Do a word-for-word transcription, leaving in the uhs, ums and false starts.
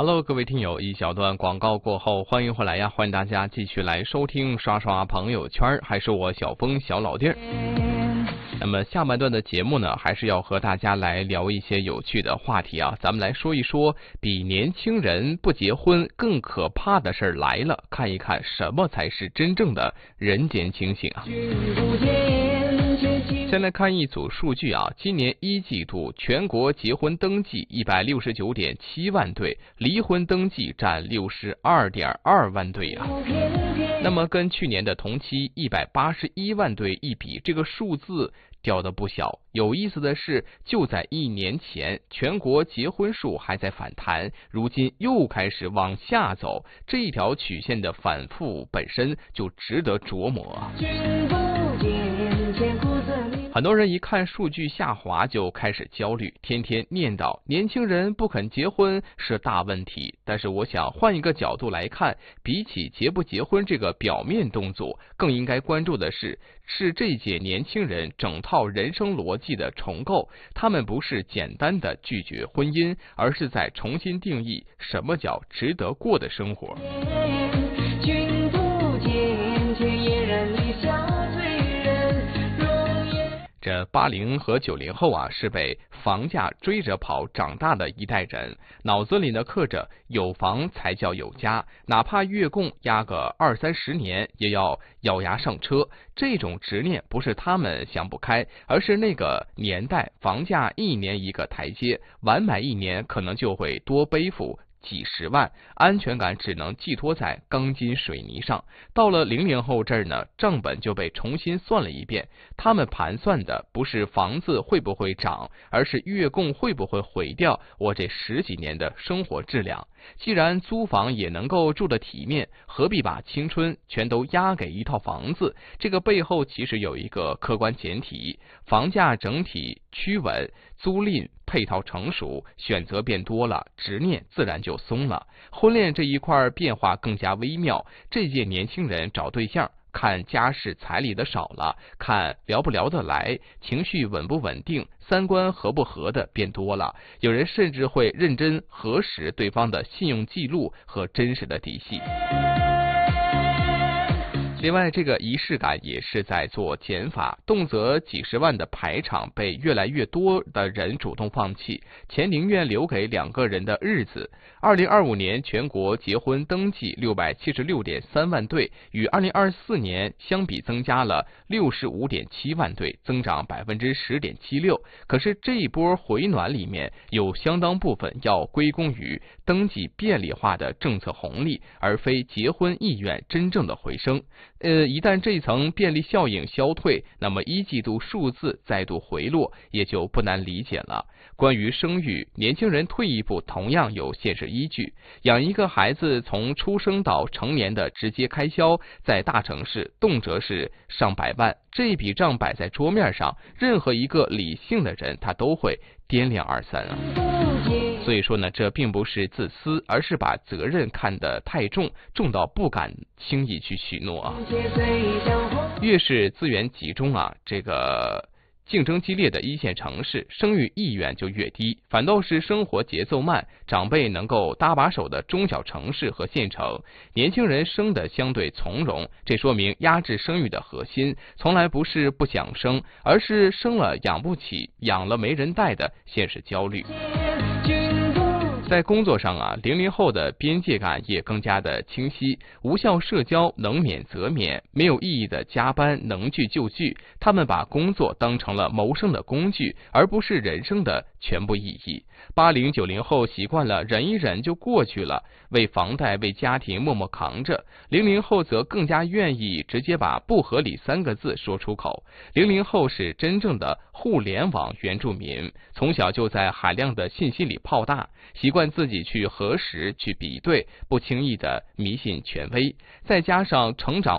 Hello， 各位听友，一小段广告过后，欢迎回来呀！欢迎大家继续来收听刷刷朋友圈，还是我小峰小老弟儿。那么下半段的节目呢，还是要和大家来聊一些有趣的话题啊。咱们来说一说，比年轻人不结婚更可怕的事儿来了，看一看什么才是真正的人间清醒啊。先来看一组数据啊，今年一季度全国结婚登记一百六十九点七万对，离婚登记占六十二点二万对啊。那么跟去年的同期一百八十一万对一比，这个数字掉的不小。有意思的是，就在一年前，全国结婚数还在反弹，如今又开始往下走，这一条曲线的反复本身就值得琢磨啊。很多人一看数据下滑就开始焦虑，天天念叨年轻人不肯结婚是大问题。但是我想换一个角度来看，比起结不结婚这个表面动作，更应该关注的是是这届年轻人整套人生逻辑的重构。他们不是简单的拒绝婚姻，而是在重新定义什么叫值得过的生活。这八零和九零后啊，是被房价追着跑长大的一代人，脑子里呢刻着有房才叫有家，哪怕月供压个二三十年也要咬牙上车。这种执念不是他们想不开，而是那个年代房价一年一个台阶，晚买一年可能就会多背负几十万，安全感只能寄托在钢筋水泥上。到了零零后这儿呢，账本就被重新算了一遍，他们盘算的不是房子会不会涨，而是月供会不会毁掉我这十几年的生活质量。既然租房也能够住得体面，何必把青春全都押给一套房子？这个背后其实有一个客观前提，房价整体趋稳，租赁配套成熟，选择变多了，执念自然就松了。婚恋这一块变化更加微妙，这届年轻人找对象看家世彩礼的少了，看聊不聊得来，情绪稳不稳定，三观合不合的变多了。有人甚至会认真核实对方的信用记录和真实的底细。另外，这个仪式感也是在做减法，动辄几十万的排场被越来越多的人主动放弃，钱宁愿留给两个人的日子。二零二五年全国结婚登记六百七十六点三万对，与二零二四年相比增加了六十五点七万对，增长百分之十点七六。可是这一波回暖里面有相当部分要归功于登记便利化的政策红利，而非结婚意愿真正的回升。呃，一旦这层便利效应消退，那么一季度数字再度回落，也就不难理解了。关于生育，年轻人退一步同样有现实依据。养一个孩子从出生到成年的直接开销，在大城市动辄是上百万，这笔账摆在桌面上，任何一个理性的人他都会掂量二三啊。所以说呢，这并不是自私，而是把责任看得太重，重到不敢轻易去许诺啊。越是资源集中啊，这个竞争激烈的一线城市，生育意愿就越低，反倒是生活节奏慢，长辈能够搭把手的中小城市和县城，年轻人生得相对从容。这说明压制生育的核心从来不是不想生，而是生了养不起，养了没人带的现实焦虑。在工作上啊，零零后的边界感也更加的清晰，无效社交能免则免，没有意义的加班能聚就聚。他们把工作当成了谋生的工具，而不是人生的全部意义。八零九零后习惯了忍一忍就过去了，为房贷为家庭默默扛着。零零后则更加愿意直接把不合理三个字说出口。零零后是真正的互联网原住民，从小就在海量的信息里泡大，习惯自己去核实去比对，不轻易的迷信权威。再加上成长